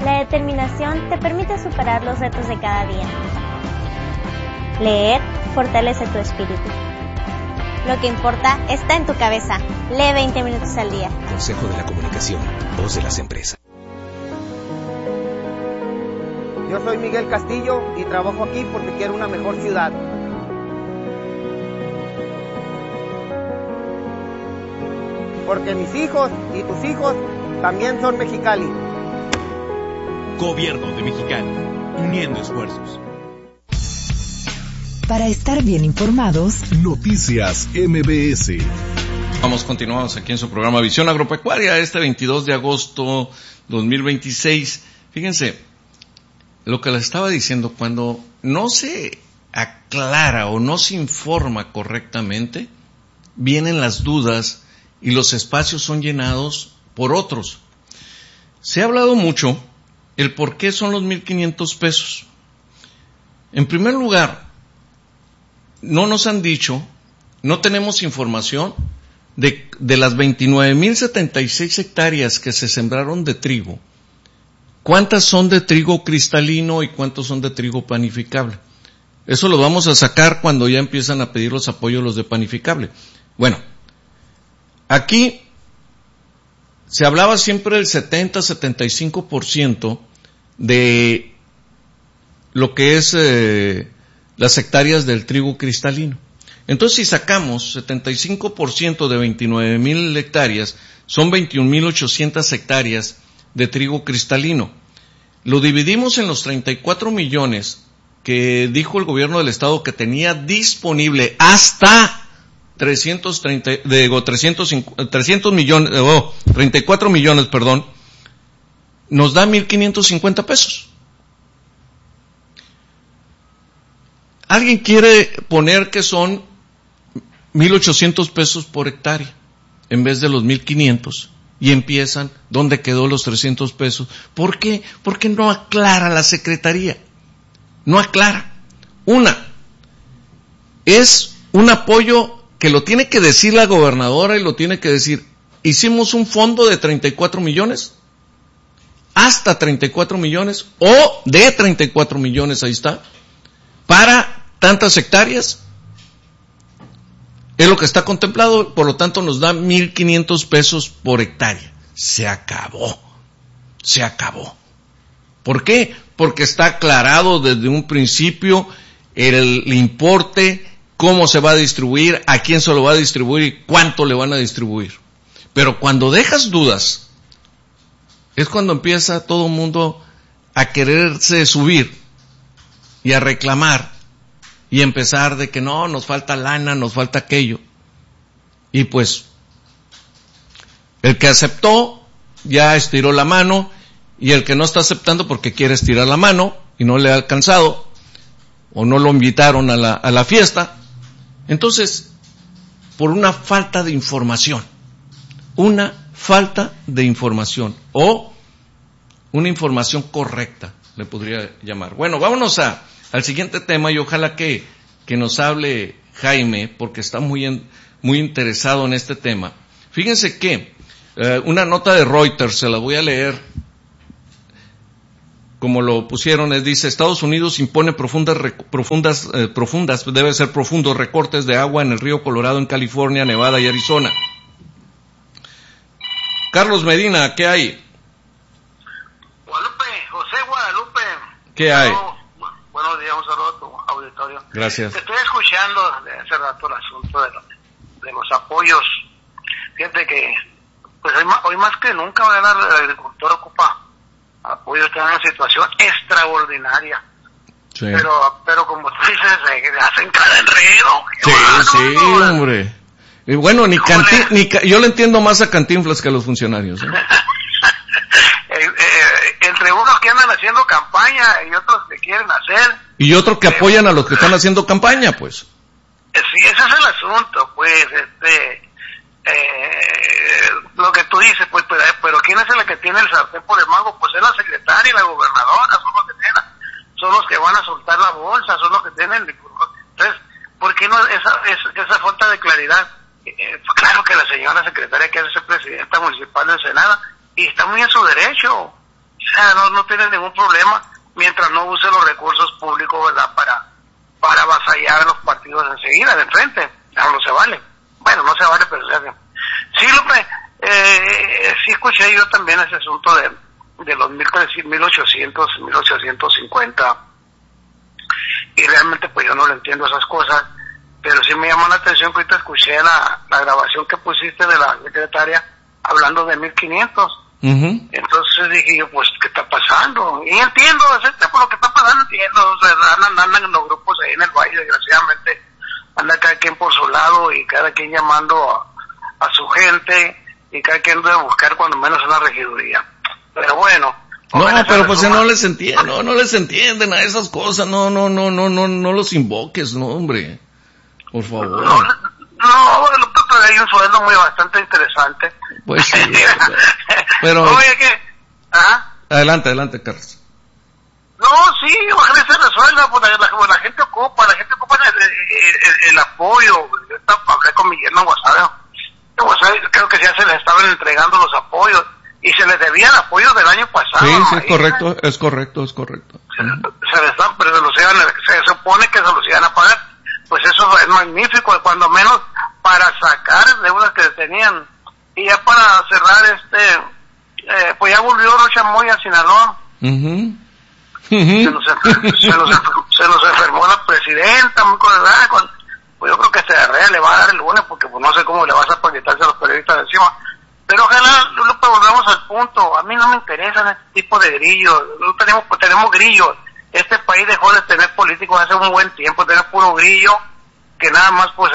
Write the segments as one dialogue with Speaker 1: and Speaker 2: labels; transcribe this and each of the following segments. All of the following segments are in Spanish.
Speaker 1: La determinación te permite superar los retos de cada día. Leer fortalece tu espíritu. Lo que importa está en tu cabeza. Lee 20 minutos al día.
Speaker 2: Consejo de la Comunicación, voz de las empresas.
Speaker 3: Yo soy Miguel Castillo y trabajo aquí porque quiero una mejor ciudad. Porque mis hijos y tus hijos también son Mexicali.
Speaker 4: Gobierno de Mexicali, uniendo esfuerzos.
Speaker 5: Para estar bien informados,
Speaker 6: Noticias MBS.
Speaker 7: Continuamos aquí en su programa Visión Agropecuaria, este 22 de agosto 2026. Fíjense, lo que les estaba diciendo, cuando no se aclara o no se informa correctamente, vienen las dudas y los espacios son llenados por otros. Se ha hablado mucho el por qué son los 1,500 pesos. En primer lugar, no nos han dicho, no tenemos información de las 29,076 hectáreas que se sembraron de trigo. ¿Cuántas son de trigo cristalino y cuántos son de trigo panificable? Eso lo vamos a sacar cuando ya empiezan a pedir los apoyos los de panificable. Bueno, aquí se hablaba siempre del 70-75% de lo que es las hectáreas del trigo cristalino. Entonces, si sacamos 75% de 29,000 hectáreas, son 21,800 hectáreas de trigo cristalino. Lo dividimos en los 34 millones que dijo el gobierno del estado que tenía disponible hasta 34 millones, nos da 1,550 pesos. Alguien quiere poner que son 1,800 pesos por hectárea en vez de los 1,500 y empiezan, ¿dónde quedó los 300 pesos? ¿Por qué? Porque no aclara la Secretaría. No aclara. Es un apoyo que lo tiene que decir la gobernadora y lo tiene que decir. Hicimos un fondo de 34 millones, hasta 34 millones, o de 34 millones, ahí está, para tantas hectáreas. Es lo que está contemplado, por lo tanto nos da 1,500 pesos por hectárea. Se acabó. ¿Por qué? Porque está aclarado desde un principio el importe, cómo se va a distribuir, a quién se lo va a distribuir y cuánto le van a distribuir. Pero cuando dejas dudas, es cuando empieza todo el mundo a quererse subir y a reclamar y empezar de que no, nos falta lana, nos falta aquello. Y pues, el que aceptó ya estiró la mano, y el que no está aceptando porque quiere estirar la mano y no le ha alcanzado, o no lo invitaron a la fiesta. Entonces, por una falta de información, o una información correcta, le podría llamar. Bueno, vámonos al siguiente tema, y ojalá que nos hable Jaime, porque está muy interesado en este tema. Fíjense que una nota de Reuters, se la voy a leer como lo pusieron, dice: Estados Unidos impone profundos recortes de agua en el río Colorado en California, Nevada y Arizona. Carlos Medina, ¿qué hay?
Speaker 8: José Guadalupe.
Speaker 7: ¿Qué hay?
Speaker 8: Buenos días, un saludo a tu auditorio.
Speaker 7: Gracias.
Speaker 8: Te estoy escuchando desde hace rato el asunto de los apoyos. Fíjate que pues hoy más que nunca, el agricultor ocupa apoyo, está en una situación extraordinaria. Sí. Pero como tú dices, hacen cada enredo.
Speaker 7: Sí, hombre. Y bueno, yo le entiendo más a Cantinflas que a los funcionarios.
Speaker 8: Entre unos que andan haciendo campaña y otros que quieren hacer.
Speaker 7: Y otros que apoyan a los que están haciendo campaña, pues.
Speaker 8: Sí, ese es el asunto, pues, lo que tú dices, pues, pero ¿quién es el que tiene el sartén por el mango? Pues es la secretaria y la gobernadora, son los que van a soltar la bolsa, son los que tienen. Entonces, ¿por qué no esa falta de claridad? Claro que la señora secretaria quiere ser presidenta municipal de Ensenada y está muy en su derecho. no tiene ningún problema mientras no use los recursos públicos, ¿verdad? Para avasallar a los partidos enseguida, de frente. No se vale. Bueno, no se vale, pero se hace. Sí, López, sí escuché yo también ese asunto de los 1850, y realmente pues yo no le entiendo esas cosas, pero sí me llamó la atención que ahorita escuché la grabación que pusiste de la secretaria hablando de 1500. Entonces dije yo, pues, ¿qué está pasando? Y entiendo, por lo que está pasando, entiendo. O sea, andan en los grupos ahí en el valle, desgraciadamente, anda cada quien por su lado y cada quien llamando a su gente, y cada quien debe buscar cuando menos una regiduría. Pero bueno.
Speaker 7: No, pero pues no les entienden a esas cosas, no los invoques, no, hombre, por favor.
Speaker 8: No, pero hay un sueldo bastante interesante.
Speaker 7: Pues sí, pero...
Speaker 8: Oye, ¿qué? ¿Ah?
Speaker 7: Adelante, Carlos.
Speaker 8: No, sí, ojalá se resuelva, pues la gente ocupa el apoyo. Yo hablé con Miguel Guasave, creo que ya se les estaban entregando los apoyos, y se les debía el apoyo del año pasado.
Speaker 7: Sí, es correcto. Se
Speaker 8: les están, pero se supone que se los iban a pagar. Pues eso es magnífico, cuando menos para sacar deudas que tenían. Y ya para cerrar, pues ya volvió Rocha Moya a Sinaloa. Se nos enfermó la presidenta, muy colgada, pues yo creo que Herrera le va a dar el lunes, porque pues no sé cómo le vas a quitarse a los periodistas de encima. Pero ojalá, Lupe, volvamos al punto. A mí no me interesan este tipo de grillos. No tenemos grillos. Este país dejó de tener políticos hace un buen tiempo, tener puro grillo, que nada más pues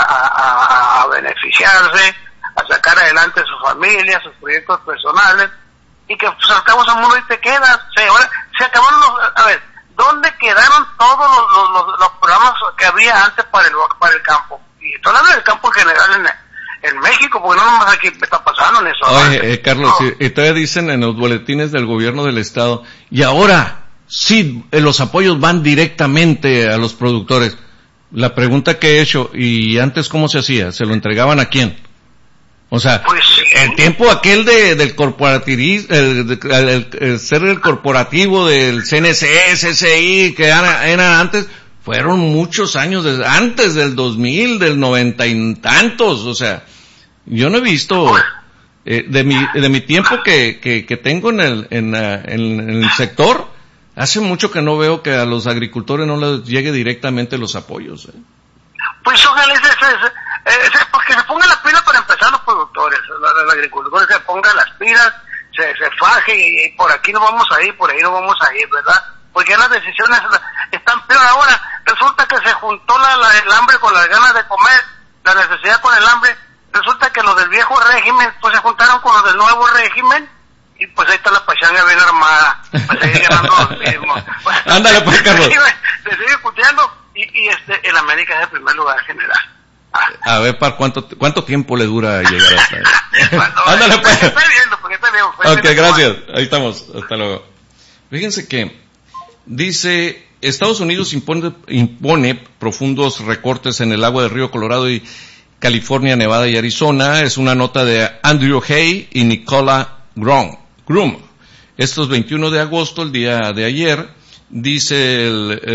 Speaker 8: a beneficiarse, a sacar adelante a su familia, sus proyectos personales, y que pues al cabo del mundo y te quedas. Se acabaron a ver, ¿dónde quedaron todos los programas que había antes para el campo? Y estoy hablando del campo en general en México, porque no nomás aquí está pasando en eso.
Speaker 7: Oye, Carlos, no. Y todavía dicen en los boletines del gobierno del estado, y ahora sí, los apoyos van directamente a los productores. La pregunta que he hecho, ¿y antes cómo se hacía? ¿Se lo entregaban a quién? O sea,
Speaker 8: pues sí.
Speaker 7: El tiempo aquel del corporativismo, el ser el corporativo del CNC, CCI, que era antes, fueron muchos años, antes del 2000, del 90 y tantos. O sea, yo no he visto, de mi tiempo que tengo en el sector, hace mucho que no veo que a los agricultores no les llegue directamente los apoyos.
Speaker 8: Pues ojalá porque se pongan las pilas para empezar los productores, los agricultores se pongan las pilas, se faje, y por aquí no vamos a ir, por ahí no vamos a ir, ¿verdad? Porque las decisiones están peor ahora. Resulta que se juntó el hambre con las ganas de comer, la necesidad con el hambre. Resulta que los del viejo régimen pues se juntaron con los del nuevo régimen, y pues ahí está la pachanga bien armada, para seguir ganando los mismos.
Speaker 7: Ándale pues, Carlos.
Speaker 8: Se sigue escuchando, y el América es el primer lugar general.
Speaker 7: A ver, ¿cuánto tiempo le dura llegar hasta ahí? Ándale pues.
Speaker 8: Estoy viendo.
Speaker 7: Ok, gracias. Ahí estamos. Hasta luego. Fíjense que dice, Estados Unidos impone profundos recortes en el agua del río Colorado y California, Nevada y Arizona. Es una nota de Andrew Hay y Nicola Groom. Estos 21 de agosto, el día de ayer, dice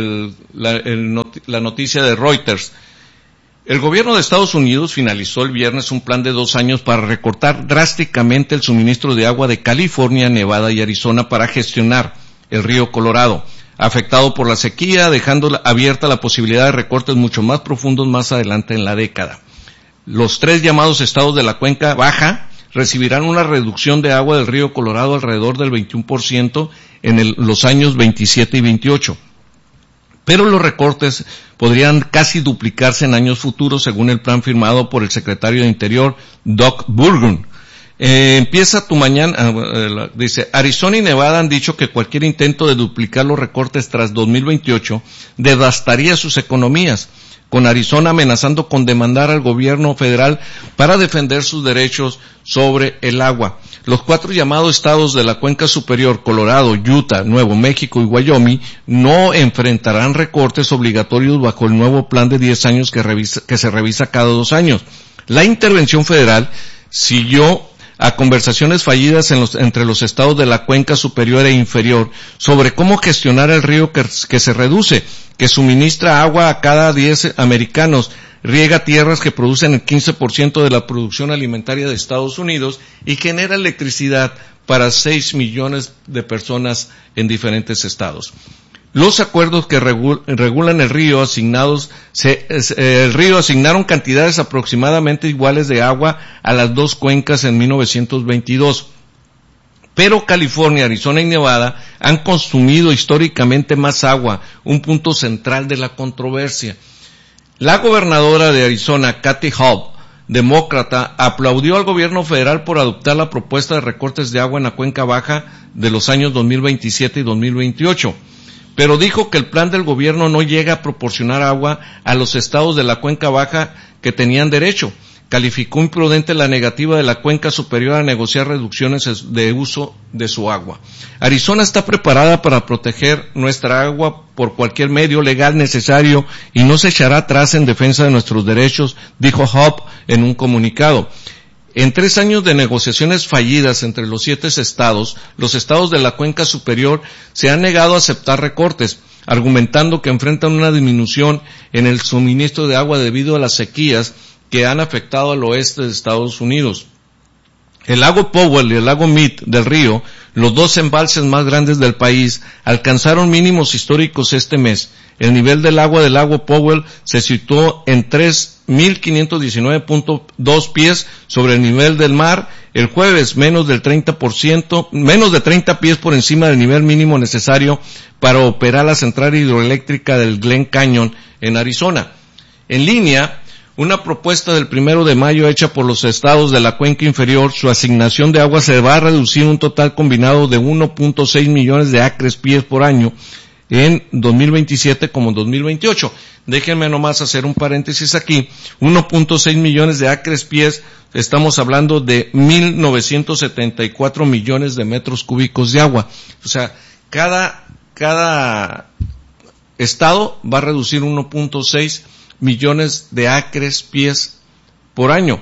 Speaker 7: la noticia de Reuters. El gobierno de Estados Unidos finalizó el viernes un plan de 2 años para recortar drásticamente el suministro de agua de California, Nevada y Arizona para gestionar el río Colorado, afectado por la sequía, dejando abierta la posibilidad de recortes mucho más profundos más adelante en la década. Los 3 llamados estados de la cuenca baja recibirán una reducción de agua del río Colorado alrededor del 21% en los años 27 y 28. Pero los recortes podrían casi duplicarse en años futuros según el plan firmado por el secretario de Interior, Doug Burgum. Empieza tu mañana, dice, Arizona y Nevada han dicho que cualquier intento de duplicar los recortes tras 2028 devastaría sus economías, con Arizona amenazando con demandar al gobierno federal para defender sus derechos sobre el agua. Los 4 llamados estados de la cuenca superior, Colorado, Utah, Nuevo México y Wyoming, no enfrentarán recortes obligatorios bajo el nuevo plan de 10 años que se revisa cada 2 años. La intervención federal siguió a conversaciones fallidas entre los estados de la cuenca superior e inferior sobre cómo gestionar el río que se reduce, que suministra agua a cada 10 americanos, riega tierras que producen el 15% de la producción alimentaria de Estados Unidos y genera electricidad para 6 millones de personas en diferentes estados. Los acuerdos que regulan el río asignaron cantidades aproximadamente iguales de agua a las dos cuencas en 1922. Pero California, Arizona y Nevada han consumido históricamente más agua, un punto central de la controversia. La gobernadora de Arizona, Kathy Hobbs, demócrata, aplaudió al gobierno federal por adoptar la propuesta de recortes de agua en la cuenca baja de los años 2027 y 2028. Pero dijo que el plan del gobierno no llega a proporcionar agua a los estados de la cuenca baja que tenían derecho. Calificó imprudente la negativa de la cuenca superior a negociar reducciones de uso de su agua. Arizona está preparada para proteger nuestra agua por cualquier medio legal necesario y no se echará atrás en defensa de nuestros derechos, dijo Hobbs en un comunicado. En 3 años de negociaciones fallidas entre los 7 estados, los estados de la cuenca superior se han negado a aceptar recortes, argumentando que enfrentan una disminución en el suministro de agua debido a las sequías que han afectado al oeste de Estados Unidos. El lago Powell y el lago Mead del río, los 2 embalses más grandes del país, alcanzaron mínimos históricos este mes. El nivel del agua del lago Powell se situó en 3.519.2 pies sobre el nivel del mar. El jueves, menos de 30 pies por encima del nivel mínimo necesario para operar la central hidroeléctrica del Glen Canyon en Arizona. En línea, una propuesta del 1 de mayo hecha por los estados de la cuenca inferior, su asignación de agua se va a reducir un total combinado de 1.6 millones de acres pies por año en 2027 como en 2028. Déjenme nomás hacer un paréntesis aquí. 1.6 millones de acres pies, estamos hablando de 1.974 millones de metros cúbicos de agua. O sea, cada estado va a reducir 1.6 millones de acres pies por año.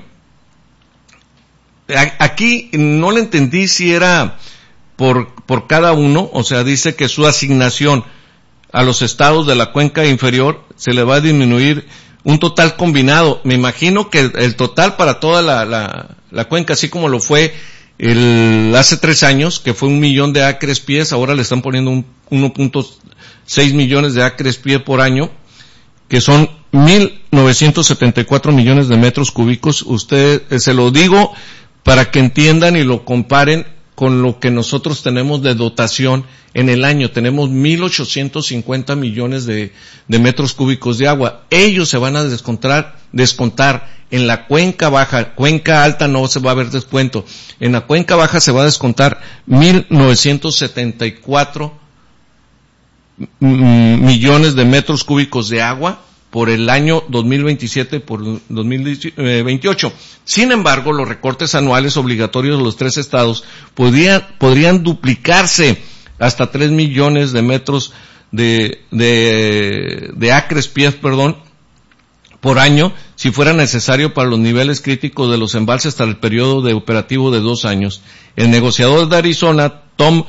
Speaker 7: Aquí no le entendí si era por cada uno, o sea, dice que su asignación a los estados de la cuenca inferior se le va a disminuir un total combinado. Me imagino que el total para toda la cuenca, así como lo fue hace 3 años, que fue 1 millón de acres pies, ahora le están poniendo 1.6 millones de acres pies por año, que son 1.974 millones de metros cúbicos. Usted, se lo digo para que entiendan y lo comparen con lo que nosotros tenemos de dotación en el año. Tenemos 1.850 millones de metros cúbicos de agua. Ellos se van a descontar en la cuenca baja. Cuenca alta no se va a ver descuento. En la cuenca baja se va a descontar 1.974 millones de metros cúbicos de agua por el año 2027 por 2028. Sin embargo, los recortes anuales obligatorios de los 3 estados podrían duplicarse hasta 3 millones de metros de acres pies, por año, si fuera necesario para los niveles críticos de los embalses hasta el periodo de operativo de 2 años. El negociador de Arizona, Tom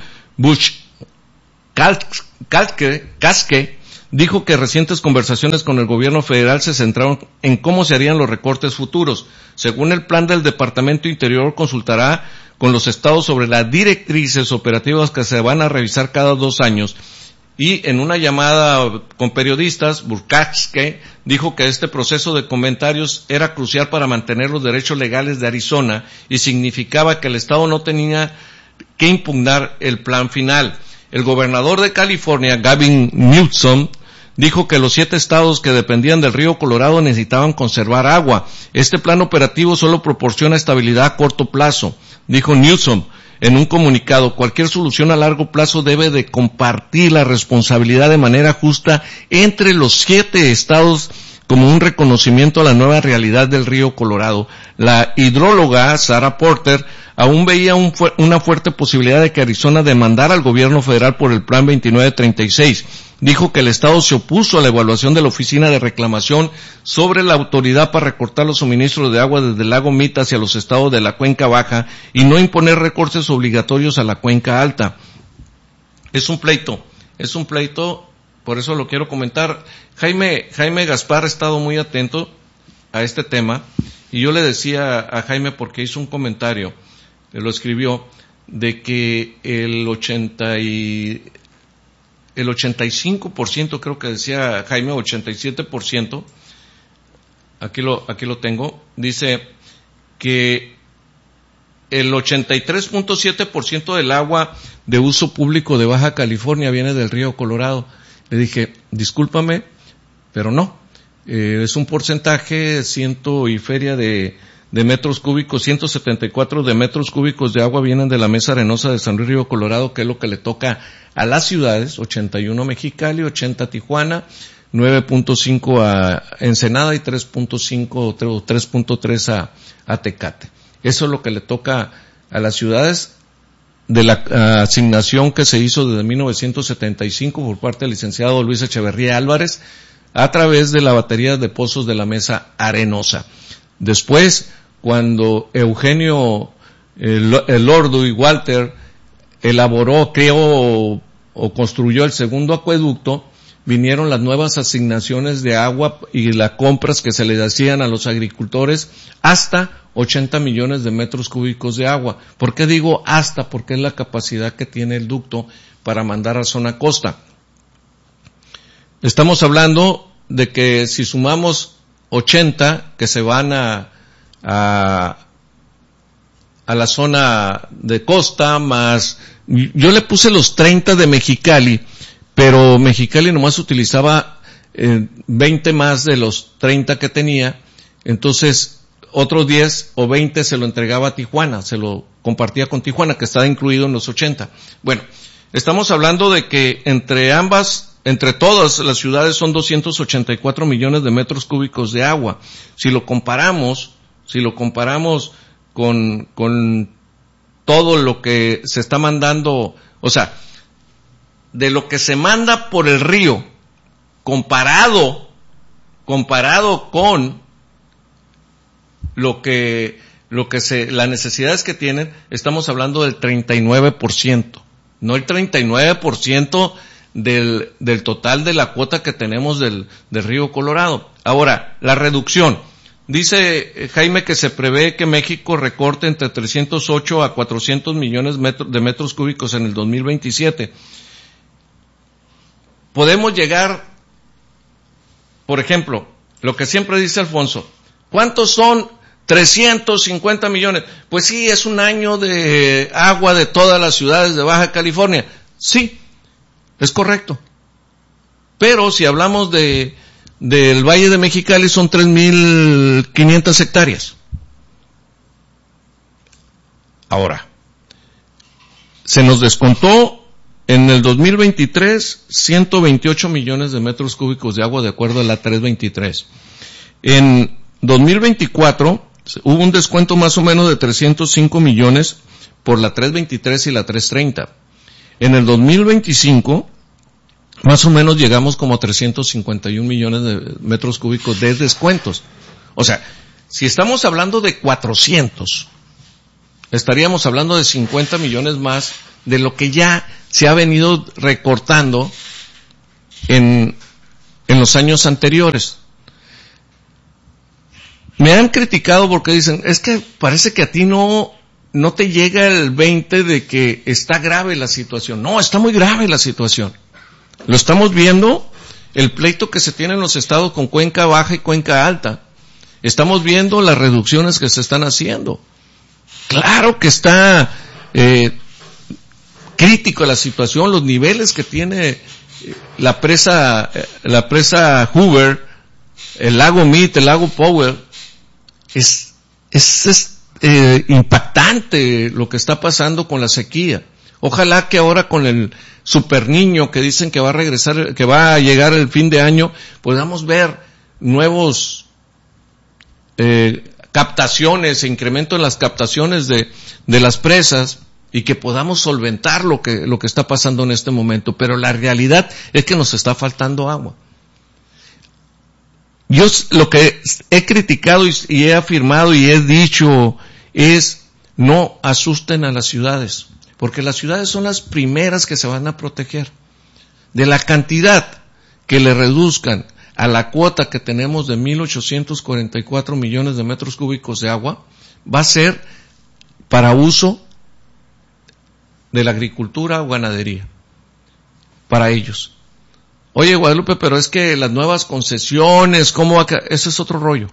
Speaker 7: Busch-Caske, dijo que recientes conversaciones con el gobierno federal se centraron en cómo se harían los recortes futuros. Según el plan del Departamento Interior, consultará con los estados sobre las directrices operativas que se van a revisar cada 2 años. Y en una llamada con periodistas, Burkowski dijo que este proceso de comentarios era crucial para mantener los derechos legales de Arizona y significaba que el estado no tenía que impugnar el plan final. El gobernador de California, Gavin Newsom, dijo que los 7 estados que dependían del río Colorado necesitaban conservar agua. Este plan operativo solo proporciona estabilidad a corto plazo, dijo Newsom en un comunicado. Cualquier solución a largo plazo debe de compartir la responsabilidad de manera justa entre los 7 estados como un reconocimiento a la nueva realidad del río Colorado. La hidróloga Sarah Porter aún veía una fuerte posibilidad de que Arizona demandara al gobierno federal por el Plan 2936. dijo que el Estado se opuso a la evaluación de la Oficina de Reclamación sobre la autoridad para recortar los suministros de agua desde el lago Mita hacia los estados de la Cuenca Baja y no imponer recortes obligatorios a la Cuenca Alta. Es un pleito, por eso lo quiero comentar. Jaime Gaspar ha estado muy atento a este tema, y yo le decía a Jaime, porque hizo un comentario, lo escribió, de que el 85%, creo que decía Jaime, 87%, aquí lo tengo, dice que el 83.7% del agua de uso público de Baja California viene del río Colorado. Le dije, discúlpame, pero no. Es un porcentaje, ciento y feria de metros cúbicos, 174 de metros cúbicos de agua vienen de la mesa arenosa de San Luis Río Colorado, que es lo que le toca a las ciudades, 81 Mexicali, 80 Tijuana, 9.5 a Ensenada y 3.5 o 3.3 a Tecate. Eso es lo que le toca a las ciudades de la asignación que se hizo desde 1975 por parte del licenciado Luis Echeverría Álvarez a través de la batería de pozos de la mesa arenosa. Después, cuando Eugenio Elordo y Walter elaboró, creó o construyó el segundo acueducto, vinieron las nuevas asignaciones de agua y las compras que se le hacían a los agricultores hasta 80 millones de metros cúbicos de agua. ¿Por qué digo hasta? Porque es la capacidad que tiene el ducto para mandar a zona costa. Estamos hablando de que si sumamos 80 que se van a la zona de costa, más, yo le puse los 30 de Mexicali, pero Mexicali nomás utilizaba 20 más de los 30 que tenía, entonces otros 10 o 20 se lo entregaba a Tijuana, se lo compartía con Tijuana, que estaba incluido en los 80. Bueno, estamos hablando de que entre todas las ciudades son 284 millones de metros cúbicos de agua. Si lo comparamos con todo lo que se está mandando, o sea, de lo que se manda por el río, comparado con las necesidades que tienen, estamos hablando del 39%, no el 39% del total de la cuota que tenemos del río Colorado. Ahora, la reducción. Dice Jaime que se prevé que México recorte entre 308 a 400 millones de metros cúbicos en el 2027. Podemos llegar, por ejemplo, lo que siempre dice Alfonso, ¿cuántos son 350 millones? Pues sí, es un año de agua de todas las ciudades de Baja California. Sí, es correcto. Pero si hablamos del Valle de Mexicali son 3.500 hectáreas. Ahora, se nos descontó en el 2023 128 millones de metros cúbicos de agua de acuerdo a la 323. En 2024 hubo un descuento más o menos de 305 millones por la 323 y la 330. En el 2025 más o menos llegamos como a 351 millones de metros cúbicos de descuentos. O sea, si estamos hablando de 400, estaríamos hablando de 50 millones más de lo que ya se ha venido recortando en los años anteriores. Me han criticado porque dicen, es que parece que a ti no te llega el 20 de que está grave la situación. No, está muy grave la situación. Lo estamos viendo, el pleito que se tiene en los estados con Cuenca Baja y Cuenca Alta. Estamos viendo las reducciones que se están haciendo. Claro que está crítico la situación, los niveles que tiene la presa Hoover, el lago Mead, el lago Powell, es impactante lo que está pasando con la sequía. Ojalá que ahora con el Super Niño que dicen que va a regresar, que va a llegar el fin de año, podamos ver nuevos captaciones, incremento en las captaciones de las presas, y que podamos solventar lo que está pasando en este momento, pero la realidad es que nos está faltando agua. Yo lo que he criticado y he afirmado y he dicho es: no asusten a las ciudades, porque las ciudades son las primeras que se van a proteger. De la cantidad que le reduzcan a la cuota que tenemos de 1.844 millones de metros cúbicos de agua, va a ser para uso de la agricultura o ganadería, para ellos. Oye, Guadalupe, pero es que las nuevas concesiones, ¿cómo va a quedar? Ese es otro rollo.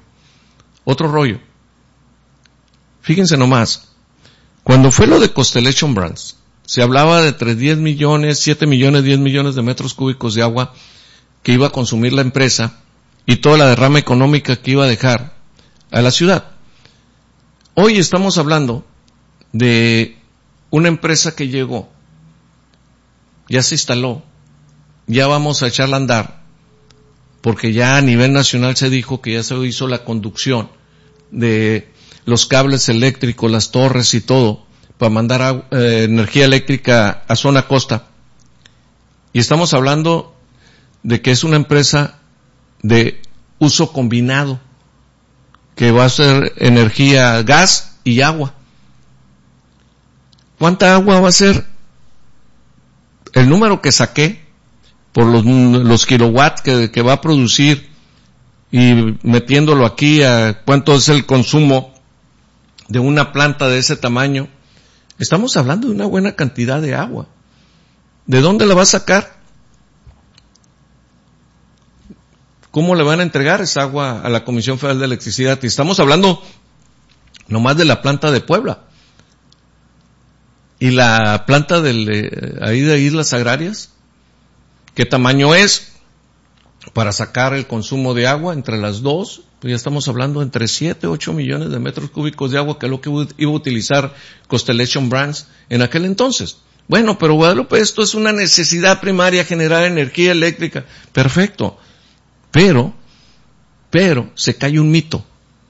Speaker 7: Fíjense nomás, cuando fue lo de Constellation Brands, se hablaba de entre 10 millones, 7 millones, 10 millones de metros cúbicos de agua que iba a consumir la empresa y toda la derrama económica que iba a dejar a la ciudad. Hoy estamos hablando de una empresa que llegó, ya se instaló, ya vamos a echarla a andar, porque ya a nivel nacional se dijo que ya se hizo la conducción de los cables eléctricos, las torres y todo, para mandar energía eléctrica a zona costa. Y estamos hablando de que es una empresa de uso combinado, que va a ser energía, gas y agua. ¿Cuánta agua va a ser? El número que saqué por los kilowatts que va a producir y metiéndolo aquí a cuánto es el consumo de una planta de ese tamaño, estamos hablando de una buena cantidad de agua. ¿De dónde la va a sacar? ¿Cómo le van a entregar esa agua a la Comisión Federal de Electricidad? Y estamos hablando nomás de la planta de Puebla. Y la planta ahí de Islas Agrarias, ¿qué tamaño es? Para sacar el consumo de agua entre las dos, pues ya estamos hablando entre 7, 8 millones de metros cúbicos de agua, que es lo que iba a utilizar Constellation Brands en aquel entonces. Bueno, pero Guadalupe, esto es una necesidad primaria, generar energía eléctrica. Perfecto. Pero se cae un mito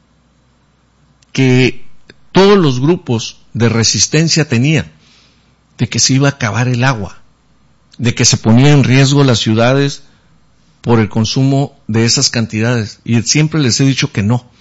Speaker 7: que todos los grupos de resistencia tenían, de que se iba a acabar el agua, de que se ponía en riesgo las ciudades por el consumo de esas cantidades. Y siempre les he dicho que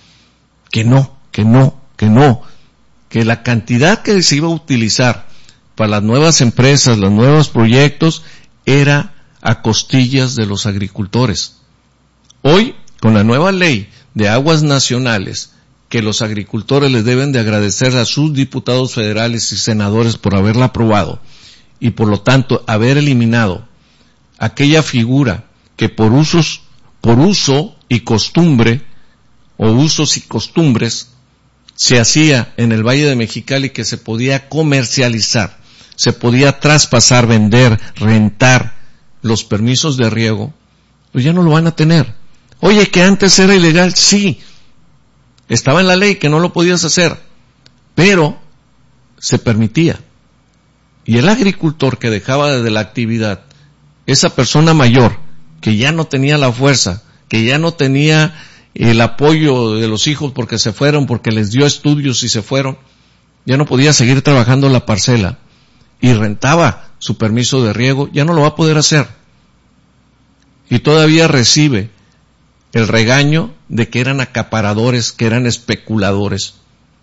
Speaker 7: la cantidad que se iba a utilizar para las nuevas empresas, los nuevos proyectos, era a costillas de los agricultores. Hoy, con la nueva ley de aguas nacionales, que los agricultores les deben de agradecer a sus diputados federales y senadores por haberla aprobado, y por lo tanto haber eliminado aquella figura que por uso y costumbre, o usos y costumbres, se hacía en el Valle de Mexicali, que se podía comercializar, se podía traspasar, vender, rentar los permisos de riego, pues ya no lo van a tener. Oye, que antes era ilegal, sí, estaba en la ley que no lo podías hacer, pero se permitía. Y el agricultor que dejaba de la actividad, esa persona mayor, que ya no tenía la fuerza, que ya no tenía el apoyo de los hijos porque se fueron, porque les dio estudios y se fueron, ya no podía seguir trabajando la parcela y rentaba su permiso de riego, ya no lo va a poder hacer. Y todavía recibe el regaño de que eran acaparadores, que eran especuladores.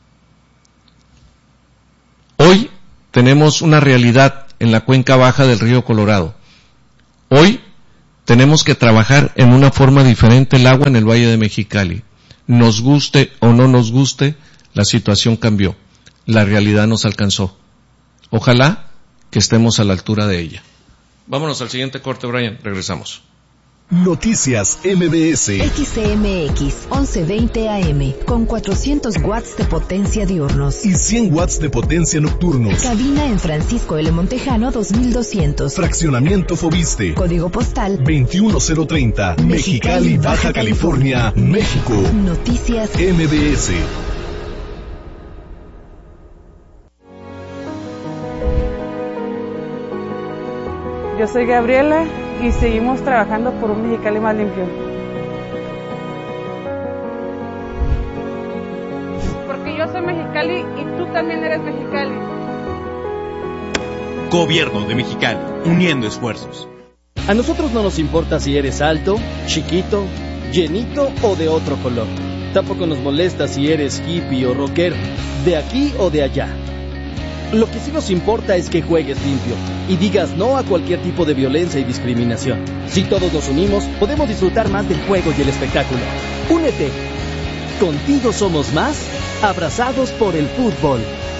Speaker 7: Hoy tenemos una realidad en la cuenca baja del río Colorado. Hoy tenemos que trabajar en una forma diferente el agua en el Valle de Mexicali. Nos guste o no nos guste, la situación cambió. La realidad nos alcanzó. Ojalá que estemos a la altura de ella. Vámonos al siguiente corte, Brian. Regresamos.
Speaker 6: Noticias MBS.
Speaker 5: XCMX 1120 AM con 400 watts de potencia diurnos
Speaker 6: Y 100 watts de potencia nocturnos.
Speaker 5: Cabina en Francisco L. Montejano 2200.
Speaker 6: Fraccionamiento Fobiste.
Speaker 5: Código postal
Speaker 6: 21030. Mexicali, Baja California, México.
Speaker 5: Noticias
Speaker 6: MBS.
Speaker 9: Yo soy Gabriela y seguimos trabajando por un Mexicali más limpio. Porque yo soy Mexicali y tú también eres Mexicali.
Speaker 4: Gobierno de Mexicali, uniendo esfuerzos.
Speaker 10: A nosotros no nos importa si eres alto, chiquito, llenito o de otro color. Tampoco nos molesta si eres hippie o rockero, de aquí o de allá. Lo que sí nos importa es que juegues limpio y digas no a cualquier tipo de violencia y discriminación. Si todos nos unimos, podemos disfrutar más del juego y el espectáculo. Únete. Contigo somos más, abrazados por el fútbol.